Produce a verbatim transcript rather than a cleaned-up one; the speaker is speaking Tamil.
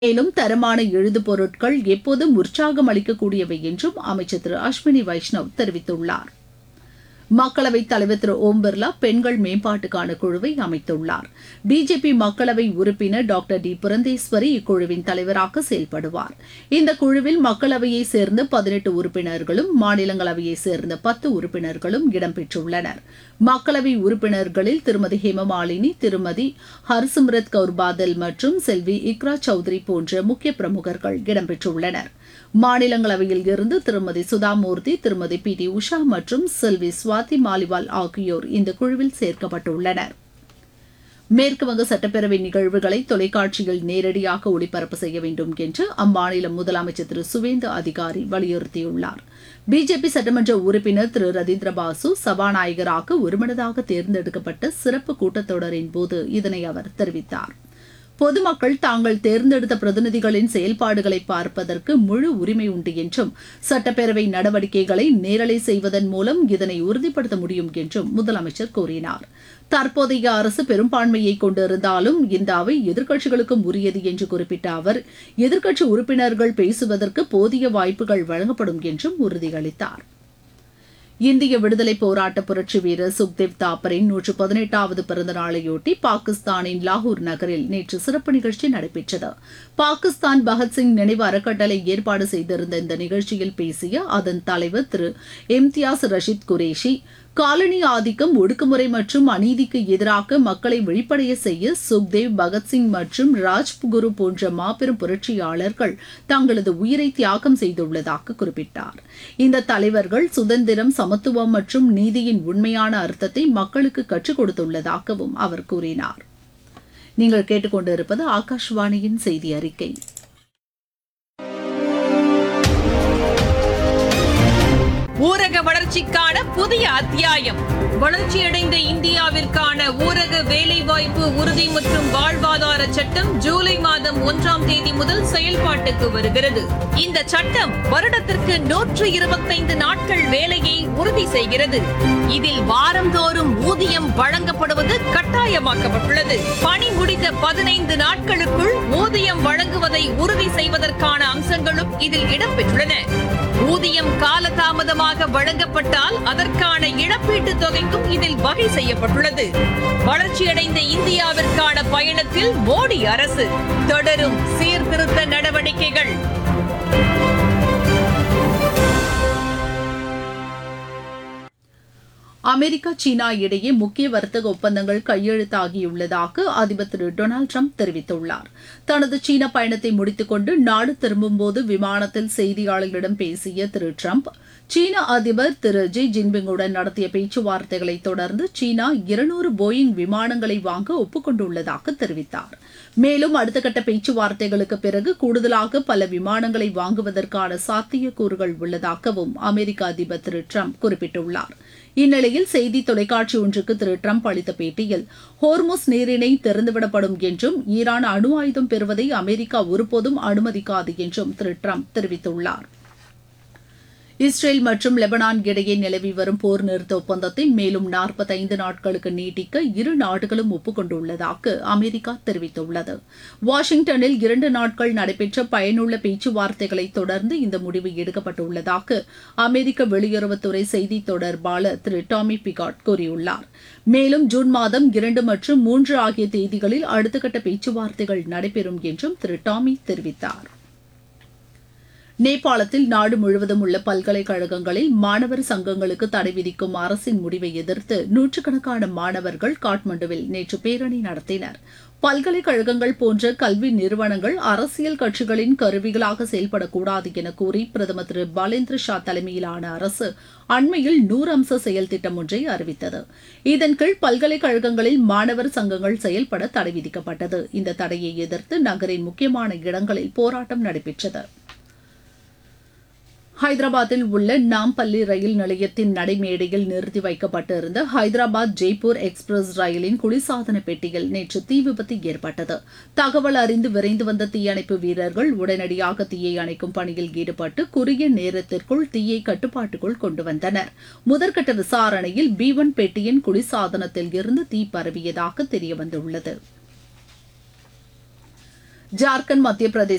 மேலும் தரமான எழுது பொருட்கள் எப்போதும் உற்சாகம் அளிக்கக்கூடியவை என்றும் அமைச்சர் திரு அஸ்வினி வைஷ்ணவ் தெரிவித்துள்ளார். மக்களவைத் தலைவர் திரு ஓம் பிர்லா பெண்கள் மேம்பாட்டுக்கான குழுவை அமைத்துள்ளார். பிஜேபி மக்களவை உறுப்பினர் டாக்டர் டி புரந்தேஸ்வரி இக்குழுவின் தலைவராக செயல்படுவார். இந்த குழுவில் மக்களவையைச் சேர்ந்த பதினெட்டு உறுப்பினர்களும் மாநிலங்களவையைச் சேர்ந்த பத்து உறுப்பினர்களும் இடம்பெற்றுள்ளனர். மக்களவை உறுப்பினர்களில் திருமதி ஹேமமாலினி, திருமதி ஹர்சிம்ரத் கவுர் பாதல் மற்றும் செல்வி இக்ரா சௌத்ரி போன்ற முக்கிய பிரமுகர்கள் இடம்பெற்றுள்ளனர். மாநிலங்களவையில் இருந்து திருமதி சுதாமூர்த்தி, திருமதி பி டி உஷா மற்றும் செல்வி சுவாதி மாலிவால் ஆகியோர் இந்த குழுவில் சேர்க்கப்பட்டுள்ளனர். மேற்குவங்க சட்டப்பேரவை நிகழ்வுகளை தொலைக்காட்சியில் நேரடியாக ஒளிபரப்பு செய்ய வேண்டும் என்று அம்மாநில முதலமைச்சர் திரு சுவேந்து அதிகாரி வலியுறுத்தியுள்ளார். பிஜேபி சட்டமன்ற உறுப்பினர் திரு ரதீந்திர பாசு சபாநாயகராக ஒருமனதாக தேர்ந்தெடுக்கப்பட்ட சிறப்பு கூட்டத்தொடரின் போது இதனை அவர் தெரிவித்தார். பொதுமக்கள் தாங்கள் தேர்ந்தெடுத்த பிரதிநிதிகளின் செயல்பாடுகளை பார்ப்பதற்கு முழு உரிமை உண்டு என்றும் சட்டப்பேரவை நடவடிக்கைகளை நேரலை செய்வதன் மூலம் இதனை உறுதிப்படுத்த முடியும் என்றும் முதலமைச்சர் கூறினார். தற்போதைய அரசு பெரும்பான்மையை கொண்டிருந்தாலும் இந்த அவை எதிர்க்கட்சிகளுக்கும் உரியது என்று குறிப்பிட்ட அவர் எதிர்க்கட்சி உறுப்பினர்கள் பேசுவதற்கு போதிய வாய்ப்புகள் வழங்கப்படும் என்றும் உறுதியளித்தார். இந்திய விடுதலை போராட்ட புரட்சி வீரர் சுக்தேவ் தாப்பரின் நூற்று பதினெட்டாவது பிறந்த நாளையொட்டி பாகிஸ்தானின் லாகூர் நகரில் நேற்று சிறப்பு நிகழ்ச்சி நடைபெற்றது. பாகிஸ்தான் பகத்சிங் நினைவு அறக்கட்டளை ஏற்பாடு செய்திருந்த இந்த நிகழ்ச்சியில் பேசிய அதன் தலைவர் திரு இம்தியாஸ் ரஷீத் குரேஷி, காலனி ஆதிக்கம், ஒடுக்குமுறை மற்றும் அநீதிக்கு எதிராக மக்களை விழிப்படைய செய்ய சுக்தேவ், பகத்சிங் மற்றும் ராஜ்குரு போன்ற மாபெரும் புரட்சியாளர்கள் தங்களது உயிரை தியாகம் செய்துள்ளதாக குறிப்பிட்டார். இந்த தலைவர்கள் சுதந்திரம், சமத்துவம் மற்றும் நீதியின் உண்மையான அர்த்தத்தை மக்களுக்கு கற்றுக் கொடுத்துள்ளதாகவும் அவர் கூறினார். நீங்கள் கேட்டுக்கொண்டிருப்பது ஆகாஷ்வாணியின் செய்தி அறிக்கை. ஊரக வளர்ச்சிக்கான புதிய அத்தியாயம். வளர்ச்சியடைந்த இந்தியாவிற்கான ஊரக வேலைவாய்ப்பு உறுதி மற்றும் வாழ்வாதார சட்டம் ஜூலை மாதம் ஒன்றாம் தேதி முதல் செயல்பாட்டுக்கு வருகிறது. இந்த சட்டம் வருடத்திற்கு நூற்று இருபத்தைந்து நாட்கள் வேலையை உறுதி செய்கிறது. இதில் வாரந்தோறும் ஊதியம் வழங்கப்படுவது கட்டாயமாக்கப்பட்டுள்ளது. பணி முடிந்த பதினைந்து நாட்களுக்குள் ஊதியம் வழங்குவதை உறுதி செய்வதற்கான அம்சங்களும் இதில் இடம்பெற்றுள்ளன. ஊதியம் காலதாமதமாக வழங்கப்பட்டால் அதற்கான இழப்பீட்டுத் தொகைக்கும் இதில் வகை செய்யப்பட்டுள்ளது. வளர்ச்சியடைந்த இந்தியாவிற்கான பயணத்தில் மோடி அரசு தொடரும் சீர்திருத்த நடவடிக்கைகள். அமெரிக்கா, சீனா இடையே முக்கிய வர்த்தக ஒப்பந்தங்கள் கையெழுத்தாகியுள்ளதாக அதிபர் திரு டொனால்டு டிரம்ப் தெரிவித்துள்ளார். தனது சீன பயணத்தை முடித்துக் கொண்டு நாடு திரும்பும்போது விமானத்தில் செய்தியாளர்களிடம் பேசிய திரு டிரம்ப், சீன அதிபர் திரு ஜி ஜின்பிங்குடன் நடத்திய பேச்சுவார்த்தைகளை தொடர்ந்து சீனா இருநூறு போயிங் விமானங்களை வாங்க ஒப்புக்கொண்டுள்ளதாக தெரிவித்தார். மேலும் அடுத்த கட்ட பேச்சுவார்த்தைகளுக்கு பிறகு கூடுதலாக பல விமானங்களை வாங்குவதற்கான சாத்தியக்கூறுகள் உள்ளதாகவும் அமெரிக்க அதிபர் திரு டிரம்ப் குறிப்பிட்டுள்ளார். இந்நிலையில் செய்தி தொலைக்காட்சி ஒன்றுக்கு திரு டிரம்ப் அளித்த பேட்டியில் ஹோர்முஸ் நீரிணை திறந்துவிடப்படும் என்றும் ஈரான் அணு ஆயுதம் பெறுவதை அமெரிக்கா ஒருபோதும் அனுமதிக்காது என்றும் திரு டிரம்ப் தெரிவித்துள்ளார். இஸ்ரேல் மற்றும் லெபனான் இடையே நிலவி வரும் போர் நிறுத்த ஒப்பந்தத்தை மேலும் நாற்பத்தைந்து நாட்களுக்கு நீட்டிக்க இரு நாடுகளும் ஒப்புக்கொண்டுள்ளதாக அமெரிக்கா தெரிவித்துள்ளது. வாஷிங்டனில் இரண்டு நாட்கள் நடைபெற்ற பயனுள்ள பேச்சுவார்த்தைகளை தொடர்ந்து இந்த முடிவு எடுக்கப்பட்டுள்ளதாக அமெரிக்க வெளியுறவுத்துறை செய்தி தொடர்பாளர் திரு டாமி பிகாட் கூறியுள்ளார். மேலும் ஜூன் மாதம் இரண்டு மற்றும் மூன்று ஆகிய தேதிகளில் அடுத்த கட்ட பேச்சுவார்த்தைகள் நடைபெறும் என்றும் திரு டாமி தெரிவித்தார். நேபாளத்தில் நாடு முழுவதும் உள்ள பல்கலைக்கழகங்களில் மாணவர் சங்கங்களுக்கு தடை விதிக்கும் அரசின் முடிவை எதிர்த்து நூற்றுக்கணக்கான மாணவர்கள் காட்மாண்டுவில் நேற்று பேரணி நடத்தினர். பல்கலைக்கழகங்கள் போன்ற கல்வி நிறுவனங்கள் அரசியல் கட்சிகளின் கருவிகளாக செயல்படக்கூடாது என கூறி பிரதமர் திரு பாலேந்திர ஷா தலைமையிலான அரசு அண்மையில் நூறு அம்ச செயல் திட்டம் ஒன்றை அறிவித்தது. இதன் கீழ் பல்கலைக்கழகங்களில் மாணவர் சங்கங்கள் செயல்பட தடை விதிக்கப்பட்டது. இந்த தடையை எதிர்த்து நகரின் முக்கியமான இடங்களில் போராட்டம் நடைபெற்றது. ஹைதராபாத்தில் உள்ள நாம்பள்ளி ரயில் நிலையத்தின் நடைமேடையில் நிறுத்தி வைக்கப்பட்டிருந்த ஹைதராபாத் ஜெய்ப்பூர் எக்ஸ்பிரஸ் ரயிலின் குளிர்சாதன பெட்டியில் நேற்று தீ விபத்து ஏற்பட்டது. தகவல் அறிந்து விரைந்து வந்த தீயணைப்பு வீரர்கள் உடனடியாக தீயை அணைக்கும் பணியில் ஈடுபட்டு குறுகிய நேரத்திற்குள் தீயை கட்டுப்பாட்டுக்குள் கொண்டு வந்தனர். முதற்கட்ட விசாரணையில் பி ஒன் பெட்டியின் குளிர்சாதனத்தில் இருந்து தீ பரவியதாக தெரியவந்துள்ளது. ஜார்க்கண்ட், மத்திய பிரதேச